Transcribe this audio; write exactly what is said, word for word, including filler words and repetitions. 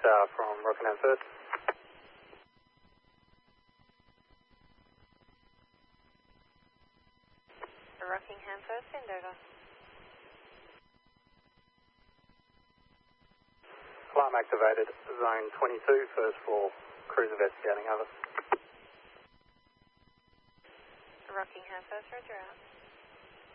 uh, from Rockingham First. Rockingham First, send over. Alarm activated, zone twenty-two, first floor, crews investigating, over. Rockingham First, roger out.